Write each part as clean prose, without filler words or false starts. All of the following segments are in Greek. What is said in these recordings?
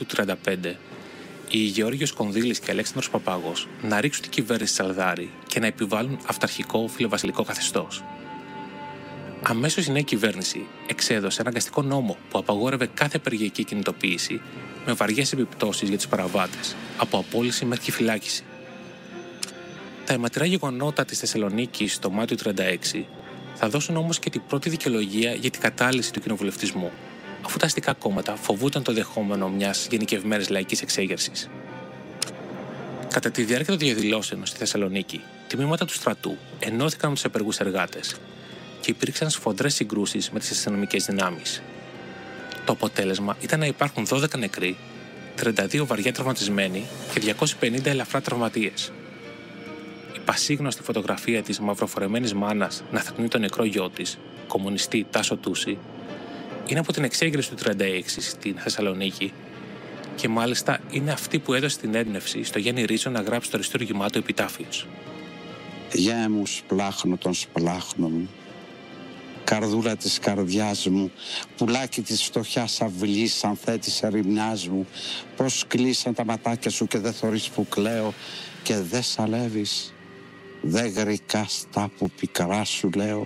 του 1935, οι Γεώργιος Κονδύλης και Αλέξανδρος Παπάγος να ρίξουν την κυβέρνηση Τσαλδάρη και να επιβάλλουν αυταρχικό φιλοβασιλικό καθεστώς. Αμέσως η νέα κυβέρνηση εξέδωσε αναγκαστικό νόμο που απαγόρευε κάθε απεργιακή κινητοποίηση με βαριές επιπτώσεις για τους παραβάτες, από απόλυση μέχρι και φυλάκιση. Τα αιματηρά γεγονότα της Θεσσαλονίκης το Μάιο του 1936 θα δώσουν όμως και την πρώτη δικαιολογία για την κατάλυση του κοινοβουλευτισμού, αφού τα αστικά κόμματα φοβούταν το δεχόμενο μιας γενικευμένης λαϊκής εξέγερσης. Κατά τη διάρκεια των διαδηλώσεων στη Θεσσαλονίκη, τμήματα του στρατού ενώθηκαν με τους απεργούς εργάτες και υπήρξαν σφοδρές συγκρούσεις με τις αστυνομικές δυνάμεις. Το αποτέλεσμα ήταν να υπάρχουν 12 νεκροί, 32 βαριά τραυματισμένοι και 250 ελαφρά τραυματίες. Η πασίγνωστη φωτογραφία της μαυροφορεμένης μάνας να θρηνεί τον νεκρό γιο της, κομμουνιστή Τάσο Τούση, είναι από την εξέγερση του 1936 στην Θεσσαλονίκη και μάλιστα είναι αυτή που έδωσε την έμπνευση στο Γιάννη Ρίζο να γράψει το αριστούργημά του Επιτάφιος. Γεια μου σπλάχνω των σπλάχνων μου, καρδούλα της καρδιάς μου, πουλάκι της φτωχιάς αυλής, ανθέτης ερημιάς μου, πως κλείσαν τα ματάκια σου και δεν θωρείς που κλαίω και δεν σαλεύεις, δεν γρικάς τα που πικρά σου λέω.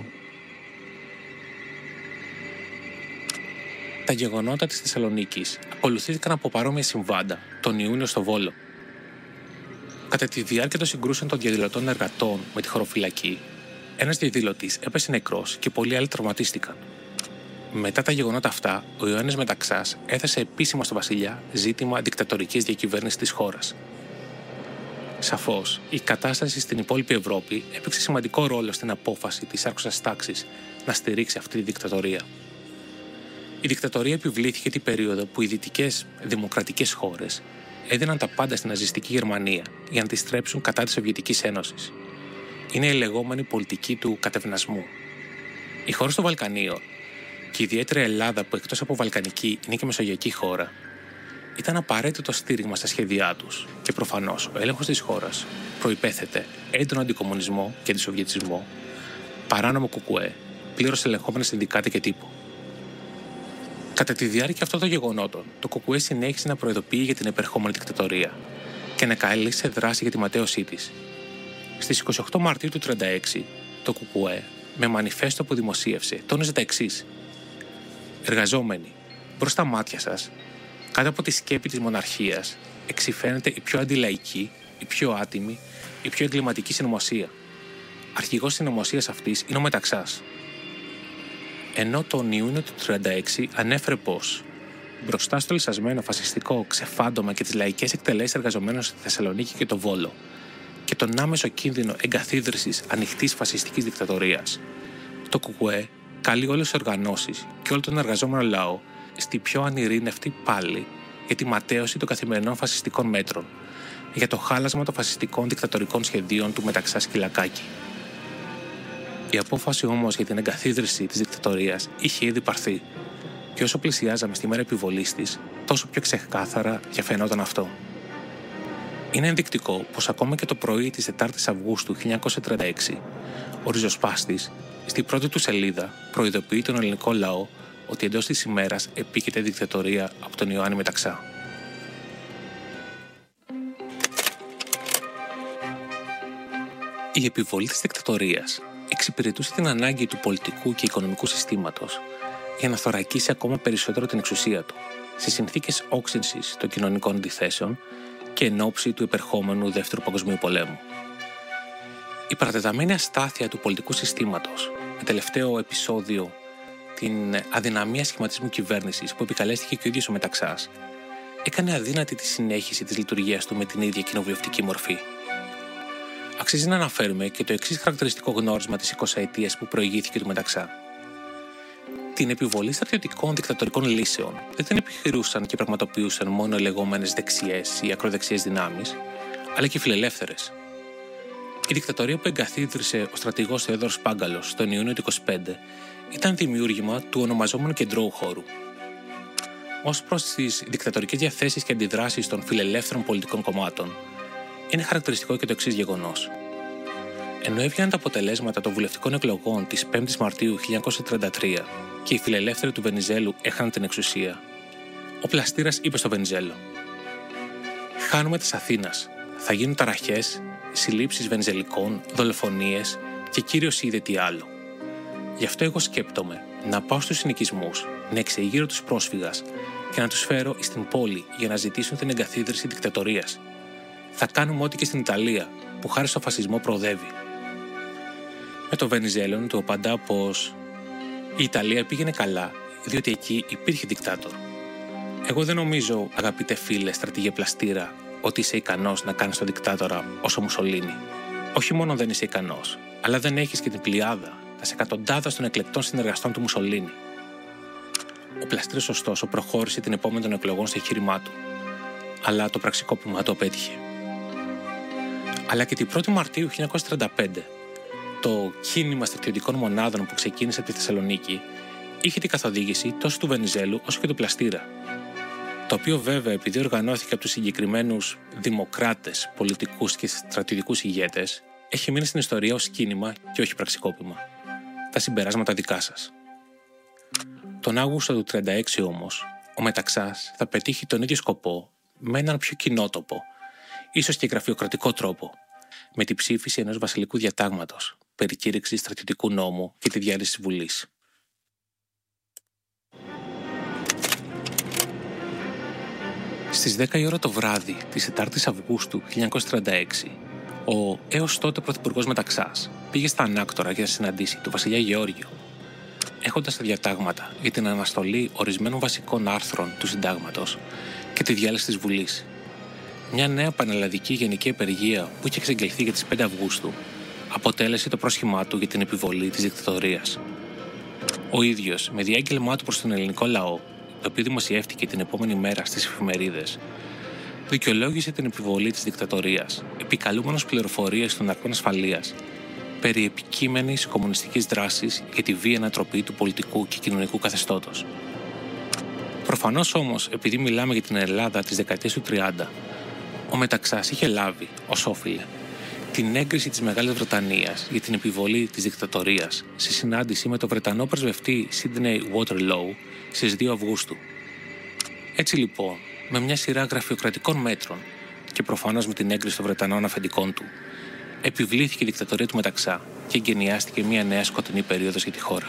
Τα γεγονότα της Θεσσαλονίκης ακολουθήθηκαν από παρόμοια συμβάντα τον Ιούνιο στο Βόλο. Κατά τη διάρκεια των συγκρούσεων των διαδηλωτών εργατών με τη χωροφυλακή, ένας διαδηλωτής έπεσε νεκρός και πολλοί άλλοι τραυματίστηκαν. Μετά τα γεγονότα αυτά, ο Ιωάννης Μεταξάς έθεσε επίσημα στο βασιλιά ζήτημα δικτατορικής διακυβέρνησης της χώρας. Σαφώς, η κατάσταση στην υπόλοιπη Ευρώπη έπαιξε σημαντικό ρόλο στην απόφαση της άρχουσας τάξης να στηρίξει αυτή τη δικτατορία. Η δικτατορία επιβλήθηκε την περίοδο που οι δυτικές δημοκρατικές χώρες έδιναν τα πάντα στην ναζιστική Γερμανία για να τη στρέψουν κατά της Σοβιετικής Ένωσης. Είναι η λεγόμενη πολιτική του κατευνασμού. Οι χώρες των Βαλκανίων, και ιδιαίτερα η Ελλάδα που εκτός από βαλκανική είναι και μεσογειακή χώρα, ήταν απαραίτητο στήριγμα στα σχέδιά τους και προφανώς ο έλεγχος της χώρας προϋπέθεται έντονο αντικομμουνισμό και αντισοβιετισμό, παράνομο κουκουέ, πλήρως ελεγχόμενα συνδικάτα και τύπο. Κατά τη διάρκεια αυτών των γεγονότων, το ΚΚΕ συνέχισε να προειδοποιεί για την επερχόμενη δικτατορία και να κάλεσε δράση για τη ματαίωσή της. Στις 28 Μαρτίου του 1936, το ΚΚΕ, με μανιφέστο που δημοσίευσε, τόνιζε τα εξής: «Εργαζόμενοι, μπρος στα μάτια σας, κάτω από τη σκέπη της μοναρχίας, εξυφαίνεται η πιο αντιλαϊκή, η πιο άτιμη, η πιο εγκληματική συνωμοσία. Αρχηγός συνωμοσίας αυτής είναι ο Μεταξάς». Ενώ τον Ιούνιο του 1936 ανέφερε πως μπροστά στο λυσασμένο φασιστικό ξεφάντωμα και τις λαϊκές εκτελέσεις εργαζομένων στη Θεσσαλονίκη και το Βόλο και τον άμεσο κίνδυνο εγκαθίδρυσης ανοιχτής φασιστικής δικτατορίας, το ΚΚΕ καλεί όλες τις οργανώσεις και όλο τον εργαζόμενο λαό στη πιο ανειρήνευτη πάλη για τη ματαίωση των καθημερινών φασιστικών μέτρων, για το χάλασμα των φασιστικών δικτατορικών σχεδίων του Μεταξά Σκυλακάκη. Η απόφαση όμως για την εγκαθίδρυση της δικτατορίας είχε ήδη πάρθει και όσο πλησιάζαμε στη μέρα επιβολής της, τόσο πιο ξεκάθαρα διαφαινόταν αυτό. Είναι ενδεικτικό πως ακόμα και το πρωί της 4ης Αυγούστου 1936, ο ριζοσπάστης, στη πρώτη του σελίδα, προειδοποιεί τον ελληνικό λαό ότι εντός της ημέρας επίκειται δικτατορία από τον Ιωάννη Μεταξά. Η επιβολή της δικτατορίας εξυπηρετούσε την ανάγκη του πολιτικού και οικονομικού συστήματος για να θωρακίσει ακόμα περισσότερο την εξουσία του, σε συνθήκες όξυνσης των κοινωνικών αντιθέσεων και εν ώψη του επερχόμενου Δεύτερου Παγκοσμίου Πολέμου. Η παρατεταμένη αστάθεια του πολιτικού συστήματος, με τελευταίο επεισόδιο την αδυναμία σχηματισμού κυβέρνησης που επικαλέστηκε και ο ίδιος ο Μεταξάς, έκανε αδύνατη τη συνέχιση της λειτουργίας του με την ίδια κοινοβουλευτική μορφή. Αξίζει να αναφέρουμε και το εξής χαρακτηριστικό γνώρισμα της 20ετίας που προηγήθηκε του Μεταξά. Την επιβολή στρατιωτικών δικτατορικών λύσεων δεν την επιχειρούσαν και πραγματοποιούσαν μόνο οι λεγόμενες δεξιές ή ακροδεξιές δυνάμεις, αλλά και οι φιλελεύθερες. Η δικτατορία που εγκαθίδρυσε ο στρατηγός Θεόδωρος Πάγκαλος τον Ιούνιο του 1925 ήταν δημιούργημα του ονομαζόμενου κεντρώου χώρου. Ως προς τις δικτατορικές διαθέσεις και αντιδράσεις των φιλελεύθερων πολιτικών κομμάτων, είναι χαρακτηριστικό και το εξής γεγονός. Ενώ έβγαιναν τα αποτελέσματα των βουλευτικών εκλογών της 5ης Μαρτίου 1933 και οι φιλελεύθεροι του Βενιζέλου έχαναν την εξουσία, Ο Πλαστήρας είπε στο Βενιζέλο: «Χάνουμε της Αθήνας. Θα γίνουν ταραχές, συλλήψεις βενιζελικών, δολοφονίες και κύριος είδε τι άλλο. Γι' αυτό εγώ σκέπτομαι να πάω στους συνοικισμούς, να εξεγείρω τους πρόσφυγας και να τους φέρω στην πόλη για να ζητήσουν την εγκαθίδρυση δικτατορίας. Θα κάνουμε ό,τι και στην Ιταλία, που χάρη στο φασισμό προοδεύει». Με το Βενιζέλο του απαντά πως η Ιταλία πήγαινε καλά, διότι εκεί υπήρχε δικτάτορ. «Εγώ δεν νομίζω, αγαπητέ φίλε στρατηγέ Πλαστήρα, ότι είσαι ικανός να κάνεις τον δικτάτορα ως ο Μουσολίνι. Όχι μόνο δεν είσαι ικανός, αλλά δεν έχεις και την πλειάδα, τα εκατοντάδες των εκλεκτών συνεργαστών του Μουσολίνι». Ο Πλαστήρας, ωστόσο, προχώρησε την επόμενη των εκλογών στο εγχείρημά του, αλλά το πραξικόπημα το απέτυχε. Αλλά και την 1η Μαρτίου 1935, το κίνημα στρατιωτικών μονάδων που ξεκίνησε από τη Θεσσαλονίκη είχε την καθοδήγηση τόσο του Βενιζέλου όσο και του Πλαστήρα, το οποίο βέβαια, επειδή οργανώθηκε από τους συγκεκριμένους δημοκράτες, πολιτικούς και στρατιωτικούς ηγέτες, έχει μείνει στην ιστορία ως κίνημα και όχι πραξικόπημα. Τα συμπεράσματα δικά σας. Τον Αύγουστο του 1936 όμως, ο Μεταξάς θα πετύχει τον ίδιο σκοπό με έναν πιο κοινότοπο, ίσως και γραφειοκρατικό τρόπο, με τη ψήφιση ενός βασιλικού διατάγματος, περικήρυξη στρατιωτικού νόμου και τη διάλυση της Βουλής. Στις 10 η ώρα το βράδυ της 4ης Αυγούστου 1936, ο έως τότε πρωθυπουργός Μεταξάς πήγε στα Ανάκτορα για να συναντήσει τον βασιλιά Γεώργιο, έχοντας τα διατάγματα για την αναστολή ορισμένων βασικών άρθρων του συντάγματος και τη διάλυση της Βουλής. Μια νέα πανελλαδική γενική απεργία που είχε εξεγγελθεί για τις 5 Αυγούστου αποτέλεσε το πρόσχημά του για την επιβολή της δικτατορίας. Ο ίδιος, με διάγγελμά του προς τον ελληνικό λαό, το οποίο δημοσιεύτηκε την επόμενη μέρα στις εφημερίδες, δικαιολόγησε την επιβολή της δικτατορίας, επικαλούμενος πληροφορίες των αρχών ασφαλείας περί επικείμενης κομμουνιστικής δράσης για τη βία ανατροπή του πολιτικού και κοινωνικού καθεστώτος. Προφανώς όμως, επειδή μιλάμε για την Ελλάδα της δεκαετίας του 30, ο Μεταξάς είχε λάβει, ως όφιλε, την έγκριση της Μεγάλης Βρετανίας για την επιβολή της δικτατορίας σε συνάντηση με τον Βρετανό πρεσβευτή Sydney Waterloo στις 2 Αυγούστου. Έτσι λοιπόν, με μια σειρά γραφειοκρατικών μέτρων και προφανώς με την έγκριση των Βρετανών αφεντικών του, επιβλήθηκε η δικτατορία του Μεταξά και εγκαινιάστηκε μια νέα σκοτεινή περίοδος για τη χώρα.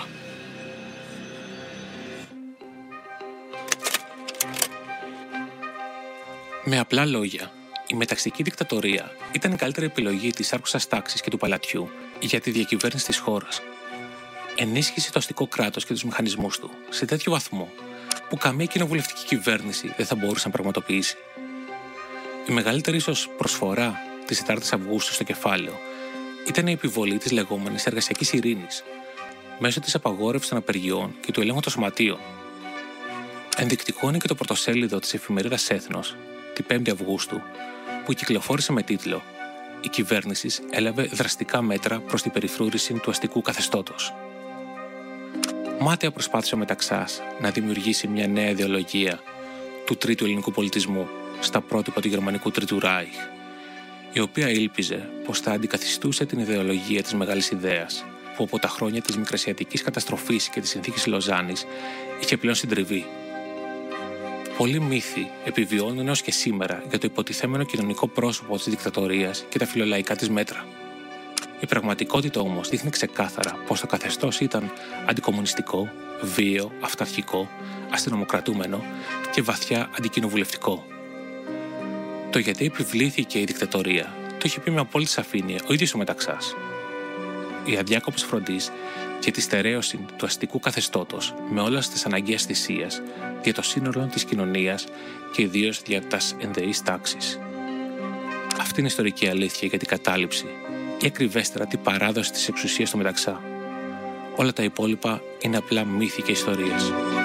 Με απλά λόγια, η μεταξική δικτατορία ήταν η καλύτερη επιλογή της άρχουσας τάξης και του παλατιού για τη διακυβέρνηση της χώρας. Ενίσχυσε το αστικό κράτος και τους μηχανισμούς του σε τέτοιο βαθμό που καμία κοινοβουλευτική κυβέρνηση δεν θα μπορούσε να πραγματοποιήσει. Η μεγαλύτερη ίσως προσφορά της 4ης Αυγούστου στο κεφάλαιο ήταν η επιβολή της λεγόμενης εργασιακής ειρήνης μέσω της απαγόρευσης των απεργιών και του ελέγχου των σωματείων. Ενδεικτικό είναι και το πρωτοσέλιδο της εφημερίδας Έθνος, την 5η Αυγούστου, που κυκλοφόρησε με τίτλο «Η κυβέρνηση έλαβε δραστικά μέτρα προς την περιφρούρηση του αστικού καθεστώτος». Μάταια προσπάθησε ο Μεταξάς να δημιουργήσει μια νέα ιδεολογία του τρίτου ελληνικού πολιτισμού στα πρότυπα του γερμανικού Τρίτου Ράιχ, η οποία ήλπιζε πως θα αντικαθιστούσε την ιδεολογία της μεγάλης ιδέας, που από τα χρόνια της μικρασιατικής καταστροφής και της συνθήκης Λοζάνης είχε πλέον συντριβεί. Πολλοί μύθοι επιβιώνουν έως και σήμερα για το υποτιθέμενο κοινωνικό πρόσωπο της δικτατορίας και τα φιλολαϊκά της μέτρα. Η πραγματικότητα όμως δείχνει ξεκάθαρα πως το καθεστώς ήταν αντικομμουνιστικό, βίαιο, αυταρχικό, αστυνομοκρατούμενο και βαθιά αντικοινοβουλευτικό. Το γιατί επιβλήθηκε η δικτατορία το είχε πει με απόλυτη σαφήνεια ο ίδιος ο Μεταξάς. Η αδιάκοπης φροντής για τη στερέωση του αστικού καθεστώτος με όλες τις αναγκαίες θυσίες για το σύνολο της κοινωνίας και ιδίως για τας ενδεείς τάξεις. Αυτή είναι η ιστορική αλήθεια για την κατάληψη ή ακριβέστερα την παράδοση της εξουσίας στο Μεταξά. Όλα τα υπόλοιπα είναι απλά μύθοι και ιστορίες.